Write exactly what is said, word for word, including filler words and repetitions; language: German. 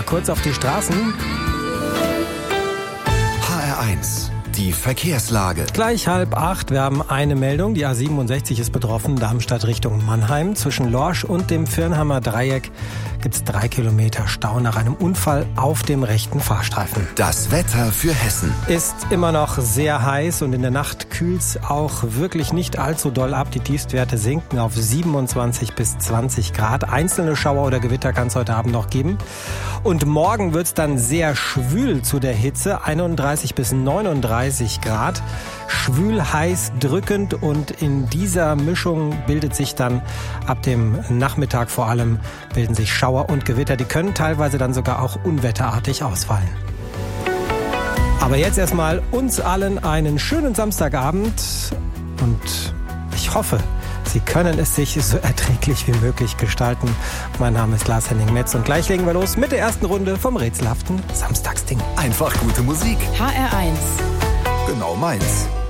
kurz auf die Straßen. H R eins, die Verkehrslage. Gleich halb acht, wir haben eine Meldung. Die A siebenundsechzig ist betroffen, Darmstadt Richtung Mannheim. Zwischen Lorsch und dem Firnhammer Dreieck gibt es drei Kilometer Stau nach einem Unfall auf dem rechten Fahrstreifen. Das Wetter für Hessen. Ist immer noch sehr heiß und in der Nacht kühlt es auch wirklich nicht allzu doll ab. Die Tiefstwerte sinken auf siebenundzwanzig bis zwanzig Grad. Einzelne Schauer oder Gewitter kann es heute Abend noch geben. Und morgen wird es dann sehr schwül zu der Hitze. einunddreißig bis neununddreißig Grad. Schwül, heiß, drückend und in dieser Mischung bildet sich dann ab dem Nachmittag vor allem bilden sich Schauer und Gewitter. Die können teilweise dann sogar auch unwetterartig ausfallen. Aber jetzt erstmal uns allen einen schönen Samstagabend und ich hoffe, Sie können es sich so erträglich wie möglich gestalten. Mein Name ist Lars-Henning Metz und gleich legen wir los mit der ersten Runde vom rätselhaften Samstagsding. Einfach gute Musik. H R eins. Genau meins.